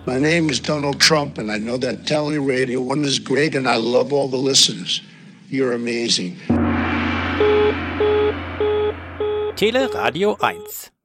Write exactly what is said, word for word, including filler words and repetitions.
My name is Donald Trump, and I know that Tele Radio One is great, and I love all the listeners. You're amazing. Tele Radio eins.